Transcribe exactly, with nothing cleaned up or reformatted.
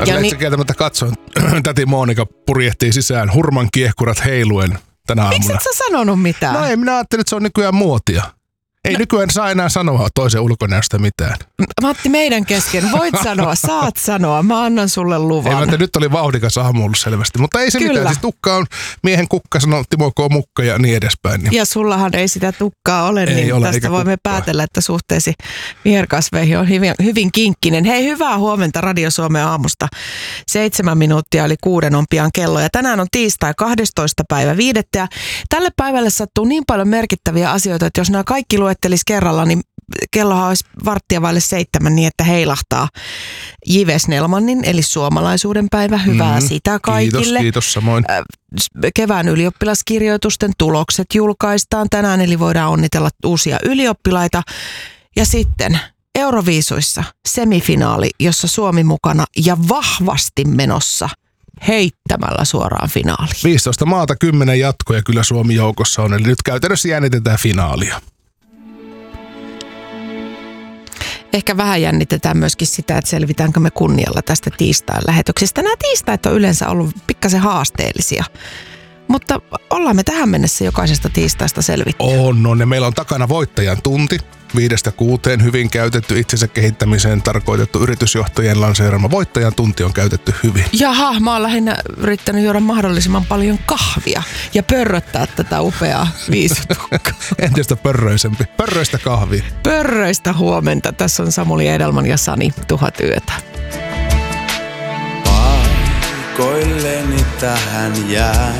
Ja niin... kieltämättä katsoin, täti Monika purjehtii sisään hurman kiehkurat heiluen tänä aamuna. Miksi et sä sanonut mitään? No ei, minä ajattelin, että se on nykyään muotia. Ei no. nykyään saa enää sanoa toisen ulkonäöstä mitään. Matti, meidän kesken. Voit sanoa, saat sanoa. Mä annan sulle luvan. Ei, mä nyt oli vauhdikas aamu ollut selvästi. Mutta ei se Kyllä. mitään. Siis tukka on miehen kukka, sanoo Timo K. Mukka ja niin edespäin. Niin. Ja sullahan ei sitä tukkaa ole, ei niin ole, tästä voimme kukkaa. Päätellä, että suhteesi viherkasveihin on hyvin, hyvin kinkkinen. Hei, hyvää huomenta Radio Suomen aamusta. Seitsemän minuuttia eli kuuden on pian kello. Ja tänään on tiistai kahdestoista päivä viidettä. Ja tälle päivälle sattuu niin paljon merkittäviä asioita, että jos nämä kaikki luettelisi kerralla, niin kellohan olisi varttia vaille seitsemän niin, että heilahtaa J V Snellmanin, eli suomalaisuuden päivä. Hyvää mm, sitä kaikille. Kiitos, kiitos samoin. Kevään ylioppilaskirjoitusten tulokset julkaistaan tänään, eli voidaan onnitella uusia ylioppilaita. Ja sitten Euroviisuissa semifinaali, jossa Suomi mukana ja vahvasti menossa heittämällä suoraan finaaliin. viisitoista maata, kymmenen jatkoja kyllä Suomi joukossa on, eli nyt käytännössä jännitetään finaalia. Ehkä vähän jännitetään myöskin sitä, että selvitäänkö me kunnialla tästä tiistain lähetyksestä. Nämä tiistait on yleensä ollut pikkasen haasteellisia, mutta ollaan me tähän mennessä jokaisesta tiistaista selvitty. On, on. Ja meillä on takana voittajan tunti. Viidestä kuuteen hyvin käytetty, itsensä kehittämiseen tarkoitettu yritysjohtajien lanseeraama voittajan tunti on käytetty hyvin. Jaha, mä oon lähinnä yrittänyt juoda mahdollisimman paljon kahvia ja pörröttää tätä upeaa viisutukkaa. Entistä pörröisempi. Pörröistä kahvia. Pörröistä huomenta. Tässä on Samuli Edelman ja Sani Tuhat yötä. Paikoilleni tähän jää.